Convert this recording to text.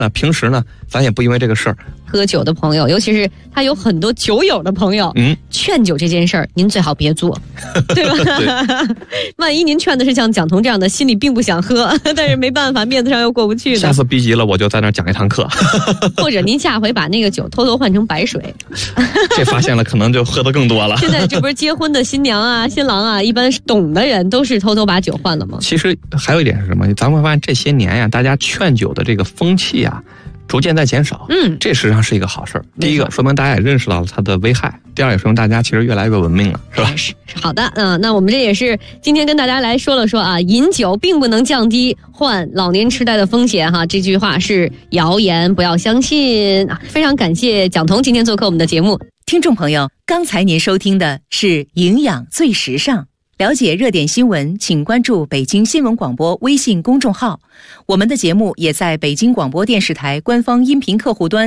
那平时呢，咱也不因为这个事儿。 喝酒的朋友，尤其是他有很多酒友的朋友，劝酒这件事儿，您最好别做，对吧？对万一您劝的是像蒋彤这样的，心里并不想喝，但是没办法，面子上又过不去的。 下次逼急了，我就在那儿讲一堂课。 或者您下回把那个酒偷偷换成白水， 这发现了可能就喝得更多了。 现在这不是结婚的新娘啊、新郎啊，一般懂的人都是偷偷把酒换了吗？ 其实还有一点是什么？咱们会发现这些年呀，大家劝酒的这个风气啊，逐渐在减少。这实际上是一个好事儿。第一个，说明大家也认识到了它的危害；第二，也说明大家其实越来越文明了，是吧？ 是好的，那我们这也是今天跟大家来说了说啊，饮酒并不能降低患老年痴呆的风险哈，这句话是谣言，不要相信啊！非常感谢蒋彤今天做客我们的节目。 听众朋友，刚才您收听的是营养最时尚。了解热点新闻，请关注北京新闻广播微信公众号。我们的节目也在北京广播电视台官方音频客户端